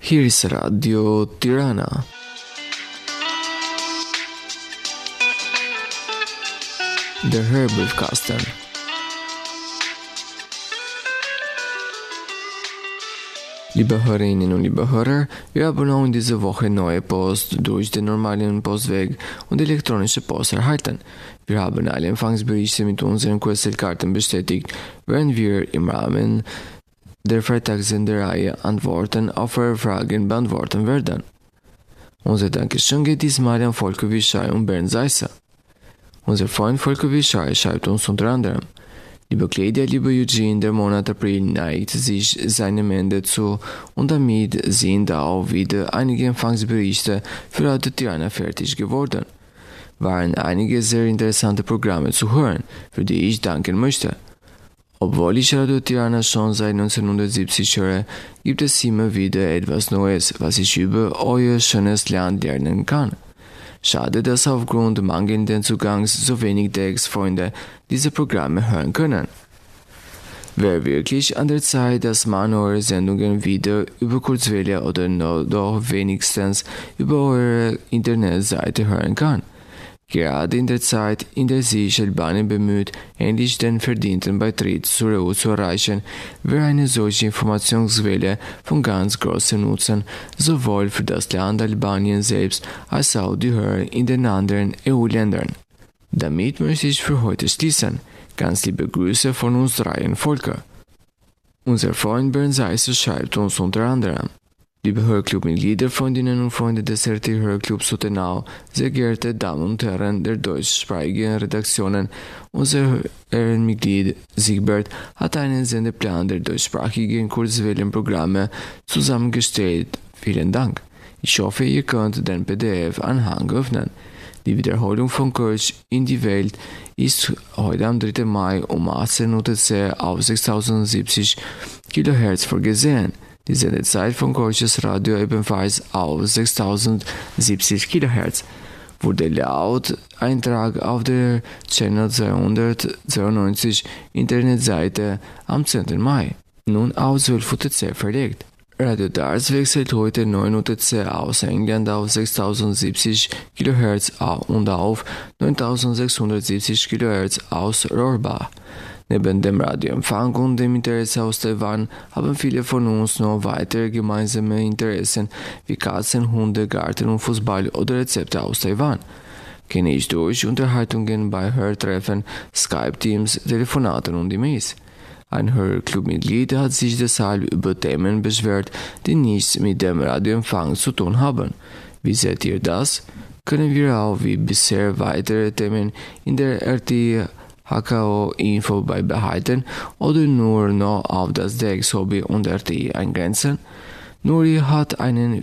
Hiris Radio Tirana. The Herbivcasten. Liebe Hörerinnen und liebe Hörer, wir haben auch in dieser Woche neue Post durch den normalen Postweg und elektronische Post erhalten. Wir haben alle Empfangsberichte mit unseren QSL-Karten bestätigt, während wir im Rahmen der Freitagssendereihe Antworten auf eure Fragen beantworten werden. Unser Dankeschön geht diesmal an Volker Wischai und Bernd Seisser. Unser Freund Volker Wischai schreibt uns unter anderem: Liebe Claudia, lieber Eugene, der Monat April neigt sich seinem Ende zu und damit sind auch wieder einige Empfangsberichte für Radio Tirana fertig geworden. Waren einige sehr interessante Programme zu hören, für die ich danken möchte. Obwohl ich Radio Tirana schon seit 1970 höre, gibt es immer wieder etwas Neues, was ich über euer schönes Land lernen kann. Schade, dass aufgrund mangelnden Zugangs so wenig der Ex-Freunde diese Programme hören können. Wäre wirklich an der Zeit, dass man eure Sendungen wieder über Kurzwelle oder doch wenigstens über eure Internetseite hören kann. Gerade in der Zeit, in der sich Albanien bemüht, endlich den verdienten Beitritt zur EU zu erreichen, wäre eine solche Informationsquelle von ganz großem Nutzen, sowohl für das Land Albanien selbst als auch die Hörer in den anderen EU-Ländern. Damit möchte ich für heute schließen. Ganz liebe Grüße von uns dreien Volker. Unser Freund Bernd Seisser schreibt uns unter anderem: Liebe Hörclub-Mitglieder, Freundinnen und Freunde des RT-Hörclubs Sutenau, sehr geehrte Damen und Herren der deutschsprachigen Redaktionen, unser Ehrenmitglied Siegbert hat einen Sendeplan der deutschsprachigen Kurzwellenprogramme zusammengestellt. Vielen Dank. Ich hoffe, ihr könnt den PDF-Anhang öffnen. Die Wiederholung von Kölsch in die Welt ist heute am 3. Mai um 18 UTC auf 6070 kHz vorgesehen. Die Sendezeit von Kölsches Radio ebenfalls auf 6070 kHz wurde laut Eintrag auf der Channel 292 Internetseite am 10. Mai nun auf 12 UTC verlegt. Radio Dars wechselt heute 9 UTC aus England auf 6070 kHz und auf 9670 kHz aus Rohrbach. Neben dem Radioempfang und dem Interesse aus Taiwan haben viele von uns noch weitere gemeinsame Interessen wie Katzen, Hunde, Garten und Fußball oder Rezepte aus Taiwan. Kenne ich durch Unterhaltungen bei Hörtreffen, Skype-Teams, Telefonaten und E-Mails. Ein Hörclub-Mitglied hat sich deshalb über Themen beschwert, die nichts mit dem Radioempfang zu tun haben. Wie seht ihr das? Können wir auch wie bisher weitere Themen in der RT HKO-Info beibehalten oder nur noch auf das DX-Hobby und RTI eingrenzen? Nuri hat einen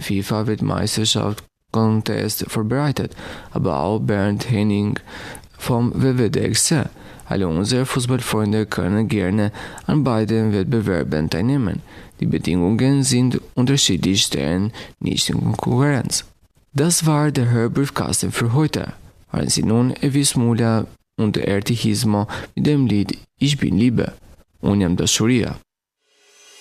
FIFA-Weltmeisterschaft-Contest vorbereitet, aber auch Bernd Henning vom WWDXC. Alle unsere Fußballfreunde können gerne an beiden Wettbewerben teilnehmen. Die Bedingungen sind unterschiedlich, stehen nicht in Konkurrenz. Das war der Herbivcasten für heute. Hören Sie nun Evis Mulia und Erti Hismo mit dem Lied Ich bin Liebe. Uniam da Shuria.